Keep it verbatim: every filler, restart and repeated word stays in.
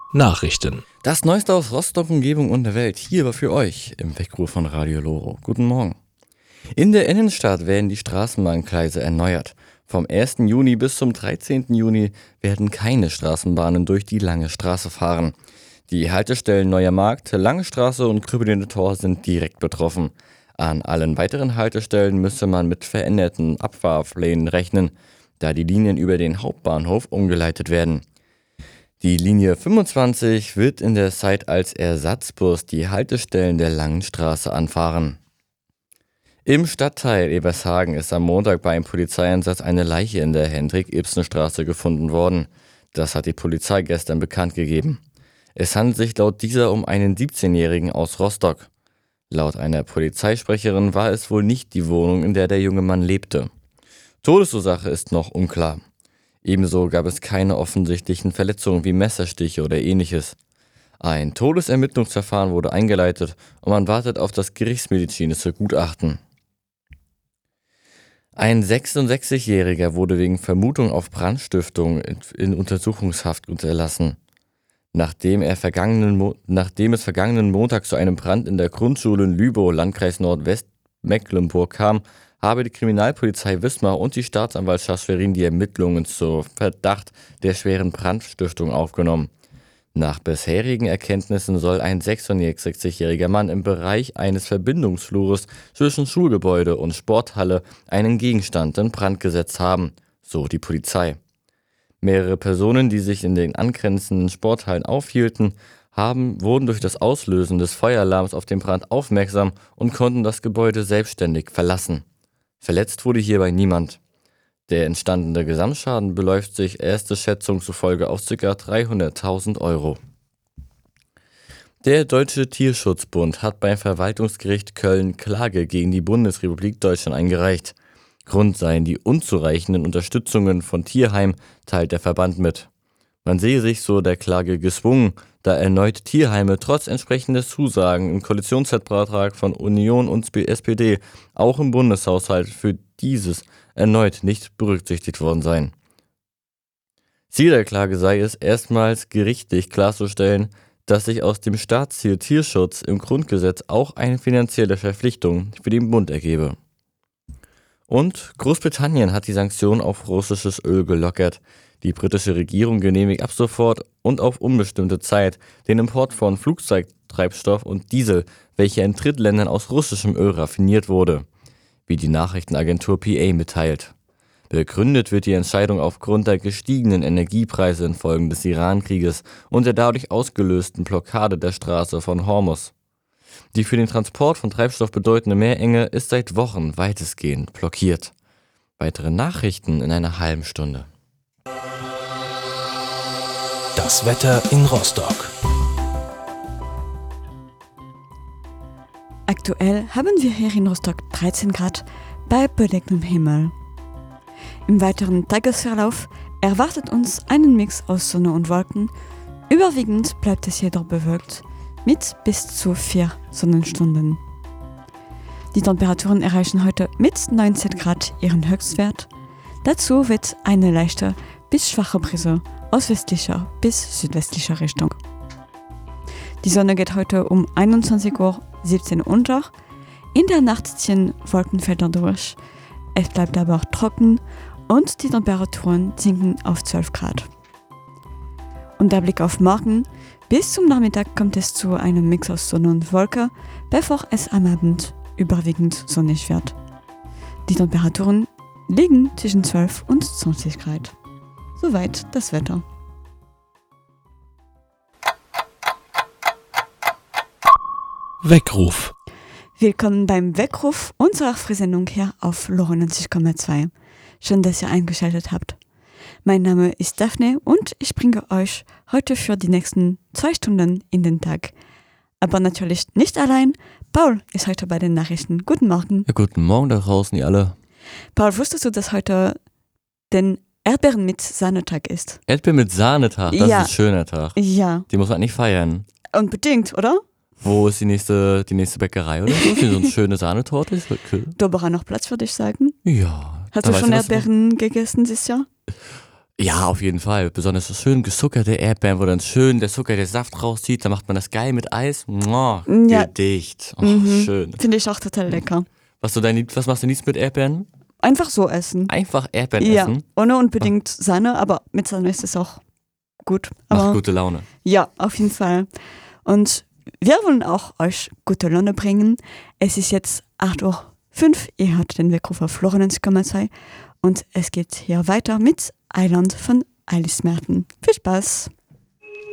Nachrichten. Das Neueste aus Rostock, Umgebung und der Welt, hier war für euch im Weckruf von Radio Loro. Guten Morgen. In der Innenstadt werden die Straßenbahngleise erneuert. Vom ersten Juni bis zum dreizehnten Juni werden keine Straßenbahnen durch die Lange Straße fahren. Die Haltestellen Neuer Markt, Lange Straße und Krüppelinde Tor sind direkt betroffen. An allen weiteren Haltestellen müsse man mit veränderten Abfahrplänen rechnen, da die Linien über den Hauptbahnhof umgeleitet werden. Die Linie fünfundzwanzig wird in der Zeit als Ersatzbus die Haltestellen der Langen Straße anfahren. Im Stadtteil Ebershagen ist am Montag bei einem Polizeieinsatz eine Leiche in der Hendrik-Ibsen-Straße gefunden worden. Das hat die Polizei gestern bekannt gegeben. Es handelt sich laut dieser um einen siebzehnjährigen aus Rostock. Laut einer Polizeisprecherin war es wohl nicht die Wohnung, in der der junge Mann lebte. Todesursache ist noch unklar. Ebenso gab es keine offensichtlichen Verletzungen wie Messerstiche oder ähnliches. Ein Todesermittlungsverfahren wurde eingeleitet und man wartet auf das gerichtsmedizinische Gutachten. Ein sechsundsechzigjähriger wurde wegen Vermutung auf Brandstiftung in Untersuchungshaft unterlassen. Nachdem, er vergangenen Mo- nachdem es vergangenen Montag zu einem Brand in der Grundschule in Lübbow, Landkreis Nordwestmecklenburg kam, habe die Kriminalpolizei Wismar und die Staatsanwaltschaft Schwerin die Ermittlungen zur Verdacht der schweren Brandstiftung aufgenommen. Nach bisherigen Erkenntnissen soll ein sechsundsechzigjähriger Mann im Bereich eines Verbindungsflures zwischen Schulgebäude und Sporthalle einen Gegenstand in Brand gesetzt haben, so die Polizei. Mehrere Personen, die sich in den angrenzenden Sporthallen aufhielten, haben, wurden durch das Auslösen des Feueralarms auf den Brand aufmerksam und konnten das Gebäude selbstständig verlassen. Verletzt wurde hierbei niemand. Der entstandene Gesamtschaden beläuft sich erste Schätzung zufolge auf ca. dreihunderttausend Euro. Der Deutsche Tierschutzbund hat beim Verwaltungsgericht Köln Klage gegen die Bundesrepublik Deutschland eingereicht. Grund seien die unzureichenden Unterstützungen von Tierheimen, teilt der Verband mit. Man sehe sich so der Klage gezwungen, da erneut Tierheime trotz entsprechender Zusagen im Koalitionsvertrag von Union und S P D auch im Bundeshaushalt für dieses erneut nicht berücksichtigt worden seien. Ziel der Klage sei es, erstmals gerichtlich klarzustellen, dass sich aus dem Staatsziel Tierschutz im Grundgesetz auch eine finanzielle Verpflichtung für den Bund ergebe. Und Großbritannien hat die Sanktionen auf russisches Öl gelockert. Die britische Regierung genehmigt ab sofort und auf unbestimmte Zeit den Import von Flugzeugtreibstoff und Diesel, welcher in Drittländern aus russischem Öl raffiniert wurde, wie die Nachrichtenagentur P A mitteilt. Begründet wird die Entscheidung aufgrund der gestiegenen Energiepreise infolge des Iran-Krieges und der dadurch ausgelösten Blockade der Straße von Hormuz. Die für den Transport von Treibstoff bedeutende Meerenge ist seit Wochen weitestgehend blockiert. Weitere Nachrichten in einer halben Stunde. Das Wetter in Rostock. Aktuell haben wir hier in Rostock dreizehn Grad bei bedecktem Himmel. Im weiteren Tagesverlauf erwartet uns einen Mix aus Sonne und Wolken. Überwiegend bleibt es jedoch bewölkt mit bis zu vier Sonnenstunden. Die Temperaturen erreichen heute mit neunzehn Grad ihren Höchstwert. Dazu wird eine leichte bis schwache Brise aus westlicher bis südwestlicher Richtung. Die Sonne geht heute um einundzwanzig Uhr siebzehn unter. In der Nacht ziehen Wolkenfelder durch. Es bleibt aber auch trocken und die Temperaturen sinken auf zwölf Grad. Und der Blick auf morgen. Bis zum Nachmittag kommt es zu einem Mix aus Sonne und Wolke, bevor es am Abend überwiegend sonnig wird. Die Temperaturen liegen zwischen zwölf und zwanzig Grad. Soweit das Wetter. Weckruf. Willkommen beim Weckruf unserer Frühsendung hier auf Loro neunzig Komma zwei. Schön, dass ihr eingeschaltet habt. Mein Name ist Daphne und ich bringe euch heute für die nächsten zwei Stunden in den Tag. Aber natürlich nicht allein. Paul ist heute bei den Nachrichten. Guten Morgen. Ja, guten Morgen da draußen, ihr alle. Paul, wusstest du, dass heute den Erdbeeren mit Sahnetag ist? Erdbeeren mit Sahnetag, das Ja. ist ein schöner Tag. Ja, Die muss man nicht feiern. unbedingt, oder? Wo ist die nächste, die nächste Bäckerei oder so? Für so eine schöne Sahnetorte ist okay. Da war noch Platz, würde ich sagen. Ja. Hast dann du weißt schon was du- Erdbeeren gegessen dieses Jahr? Ja, auf jeden Fall. Besonders so schön gezuckerte Erdbeeren, wo dann schön der Zucker, der Saft rauszieht. Dann macht man das geil mit Eis. Mua, Ja. Gedicht. Oh, Mhm. schön. Finde ich auch total lecker. Was, du dein, Lieb- was machst du nichts mit Erdbeeren? Einfach so essen. Einfach Erdbeeren Ja, essen. ohne unbedingt Sahne, aber mit Sahne ist es auch gut. Aber Macht gute Laune. ja, auf jeden Fall. Und wir wollen auch euch gute Laune bringen. Es ist jetzt acht Uhr fünf. Ihr hört den Weckruf auf Florenz Kommerzei. Und es geht hier weiter mit Island von Alice Merten. Viel Spaß!